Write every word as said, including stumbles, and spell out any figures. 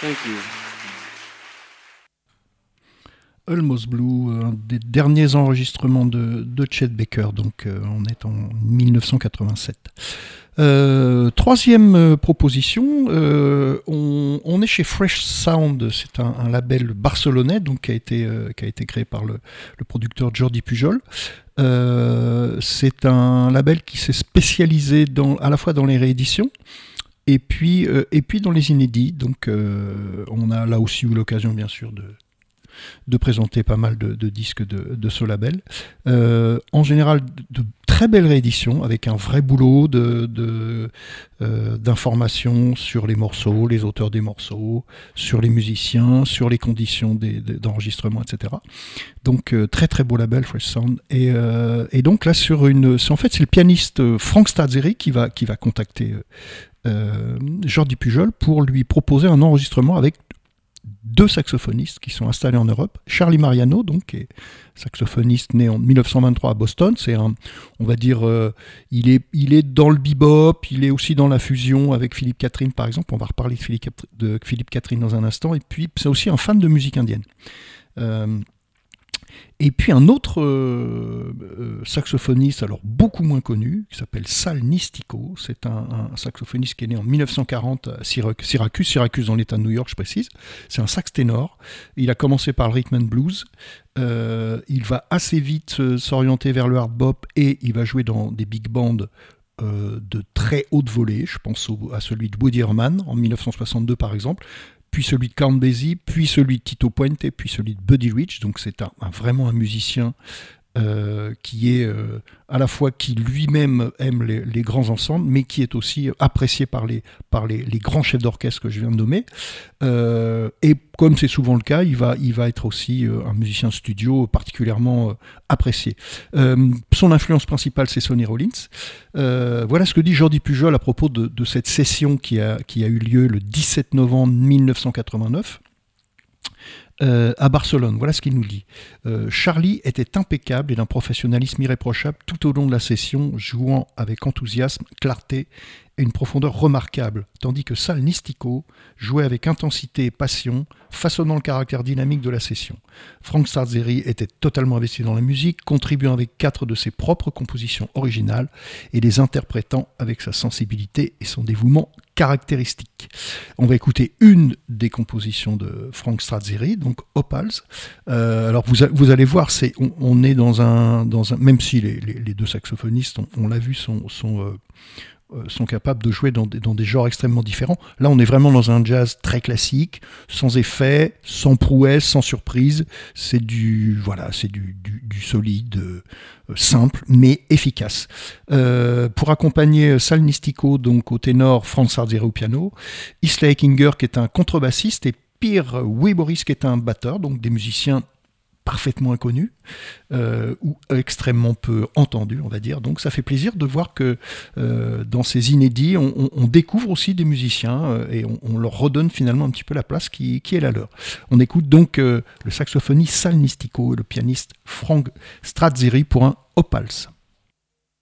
Thank you. Almost Blue, un des derniers enregistrements de, de Chet Baker, donc euh, on est en dix-neuf cent quatre-vingt-sept. Euh, troisième euh, proposition, euh, on, on est chez Fresh Sound, c'est un, un label barcelonais donc, qui, a été, euh, qui a été créé par le, le producteur Jordi Pujol. Euh, c'est un label qui s'est spécialisé dans, à la fois dans les rééditions et puis, euh, et puis dans les inédits. Donc euh, on a là aussi eu l'occasion bien sûr de de présenter pas mal de, de disques de, de ce label. Euh, en général, de, de très belles rééditions avec un vrai boulot de, de, euh, d'informations sur les morceaux, les auteurs des morceaux, sur les musiciens, sur les conditions des, des, d'enregistrement, et cetera. Donc, euh, très très beau label, Fresh Sound. Et, euh, et donc là, sur une, c'est, en fait, c'est le pianiste Frank Stazzeri qui va, qui va contacter euh, Jordi Pujol pour lui proposer un enregistrement avec deux saxophonistes qui sont installés en Europe. Charlie Mariano, donc, qui est saxophoniste né en dix-neuf cent vingt-trois à Boston. C'est un, on va dire, euh, il est, il est dans le bebop, il est aussi dans la fusion avec Philippe Catherine, par exemple. On va reparler de Philippe, de Philippe Catherine dans un instant. Et puis, c'est aussi un fan de musique indienne. Euh, Et puis un autre euh, euh, saxophoniste, alors beaucoup moins connu, qui s'appelle Sal Nistico. C'est un, un saxophoniste qui est né en dix-neuf cent quarante à Syracuse, Syracuse, Syracuse dans l'état de New York, je précise. C'est un sax ténor. Il a commencé par le rhythm and blues. Euh, il va assez vite euh, s'orienter vers le hard bop et il va jouer dans des big bands euh, de très haute volée. Je pense au, à celui de Woody Herman en dix-neuf cent soixante-deux par exemple. Puis celui de Count Basie, puis celui de Tito Puente, puis celui de Buddy Rich. Donc c'est un, un, vraiment un musicien euh, qui est euh, à la fois qui lui-même aime les, les grands ensembles, mais qui est aussi apprécié par les, par les, les grands chefs d'orchestre que je viens de nommer. Euh, et comme c'est souvent le cas, il va, il va être aussi euh, un musicien studio particulièrement euh, apprécié. Euh, son influence principale, c'est Sonny Rollins. Euh, voilà ce que dit Jordi Pujol à propos de, de cette session qui a, qui a eu lieu le dix-sept novembre dix-neuf cent quatre-vingt-neuf. Euh, à Barcelone, voilà ce qu'il nous dit. Euh, Charlie était impeccable et d'un professionnalisme irréprochable tout au long de la session, jouant avec enthousiasme, clarté et une profondeur remarquable, tandis que Sal Nistico jouait avec intensité et passion, façonnant le caractère dynamique de la session. Frank Stazzeri était totalement investi dans la musique, contribuant avec quatre de ses propres compositions originales et les interprétant avec sa sensibilité et son dévouement caractéristique. On va écouter une des compositions de Frank Stazzeri, donc Opals. Euh, alors vous, vous allez voir, c'est, on, on est dans un, dans un, même si les, les, les deux saxophonistes, on, on l'a vu, sont, sont euh, sont capables de jouer dans des, dans des genres extrêmement différents. Là, on est vraiment dans un jazz très classique, sans effet, sans prouesse, sans surprise. C'est du, voilà, c'est du, du, du solide, euh, simple, mais efficace. Euh, pour accompagner Sal Nistico, donc au ténor, Frank Stazzeri au piano, Isla Ekinger qui est un contrebassiste et Pierre Wiboris qui est un batteur, donc des musiciens parfaitement inconnus euh, ou extrêmement peu entendus, on va dire. Donc ça fait plaisir de voir que euh, dans ces inédits, on, on, on découvre aussi des musiciens euh, et on, on leur redonne finalement un petit peu la place qui, qui est la leur. On écoute donc euh, le saxophoniste Sal Nistico et le pianiste Frank Stazzeri pour un Opals.